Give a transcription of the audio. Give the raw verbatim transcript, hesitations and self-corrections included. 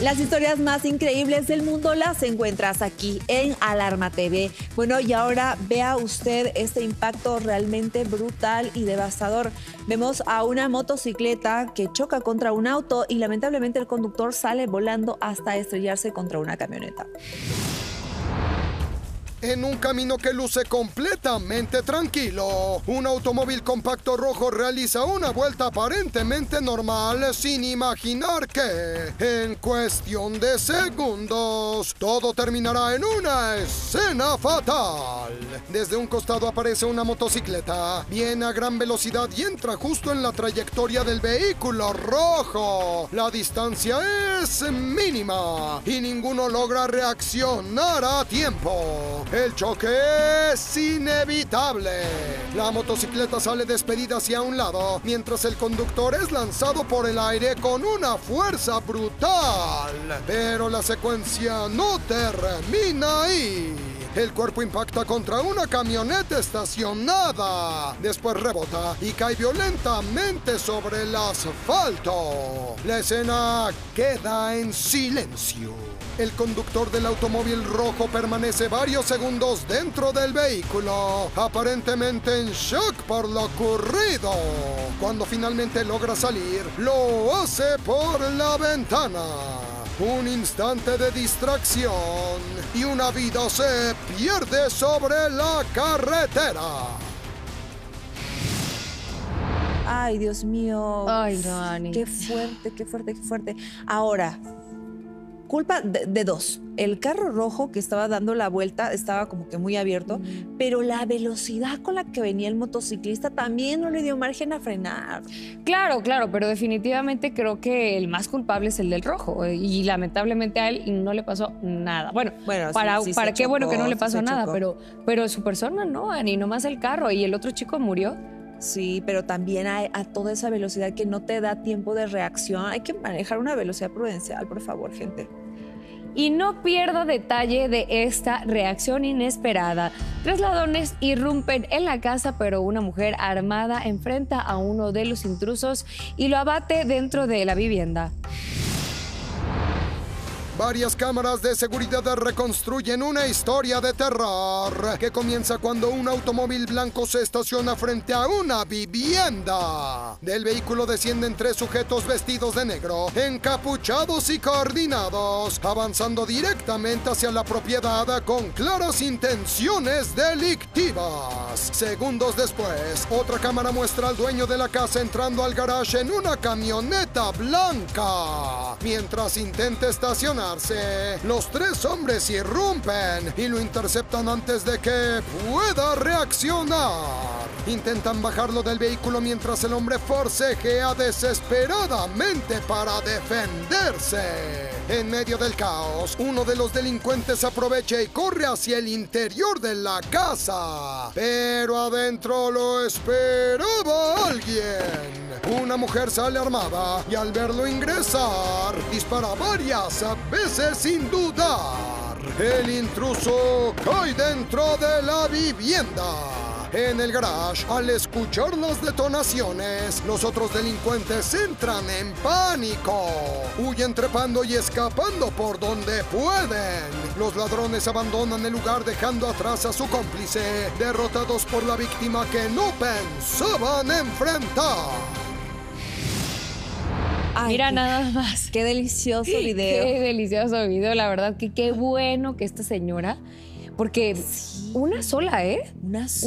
Las historias más increíbles del mundo las encuentras aquí en Alarma T V. Bueno, y ahora vea usted este impacto realmente brutal y devastador. Vemos a una motocicleta que choca contra un auto y lamentablemente el conductor sale volando hasta estrellarse contra una camioneta. En un camino que luce completamente tranquilo, un automóvil compacto rojo realiza una vuelta aparentemente normal sin imaginar que, en cuestión de segundos, todo terminará en una escena fatal. Desde un costado aparece una motocicleta, viene a gran velocidad y entra justo en la trayectoria del vehículo rojo. La distancia es mínima y ninguno logra reaccionar a tiempo. El choque es inevitable. La motocicleta sale despedida hacia un lado, mientras el conductor es lanzado por el aire con una fuerza brutal. Pero la secuencia no termina ahí. El cuerpo impacta contra una camioneta estacionada. Después rebota y cae violentamente sobre el asfalto. La escena queda en silencio. El conductor del automóvil rojo permanece varios segundos dentro del vehículo, aparentemente en shock por lo ocurrido. Cuando finalmente logra salir, lo hace por la ventana. Un instante de distracción y una vida se pierde sobre la carretera. Ay, Dios mío. Ay, no, Ani. Qué fuerte, qué fuerte, qué fuerte. Ahora, culpa de, de dos. El carro rojo que estaba dando la vuelta estaba como que muy abierto, mm. pero la velocidad con la que venía el motociclista también no le dio margen a frenar. Claro, claro, pero definitivamente creo que el más culpable es el del rojo y lamentablemente a él no le pasó nada. Bueno, bueno para, sí, sí para qué chocó, bueno que no le pasó sí nada, pero, pero su persona no, Ani, nomás el carro y el otro chico murió. Sí, pero también a, a toda esa velocidad que no te da tiempo de reacción. Hay que manejar una velocidad prudencial, por favor, gente. Y no pierda detalle de esta reacción inesperada. Tres ladrones irrumpen en la casa, pero una mujer armada enfrenta a uno de los intrusos y lo abate dentro de la vivienda. Varias cámaras de seguridad reconstruyen una historia de terror que comienza cuando un automóvil blanco se estaciona frente a una vivienda. Del vehículo descienden tres sujetos vestidos de negro, encapuchados y coordinados, avanzando directamente hacia la propiedad con claras intenciones delictivas. Segundos después, otra cámara muestra al dueño de la casa entrando al garage en una camioneta blanca. Mientras intenta estacionar, los tres hombres irrumpen y lo interceptan antes de que pueda reaccionar. Intentan bajarlo del vehículo mientras el hombre forcejea desesperadamente para defenderse. En medio del caos, uno de los delincuentes aprovecha y corre hacia el interior de la casa. Pero adentro lo esperaba alguien. Una mujer sale armada y al verlo ingresar, dispara varias veces sin dudar. El intruso cae dentro de la vivienda. En el garage, al escuchar las detonaciones, los otros delincuentes entran en pánico. Huyen trepando y escapando por donde pueden. Los ladrones abandonan el lugar dejando atrás a su cómplice, derrotados por la víctima que no pensaban enfrentar. Ay, mira qué, nada más. Qué delicioso video. Qué delicioso video, la verdad que qué bueno que esta señora, porque sí. una sola, ¿eh? Una sola.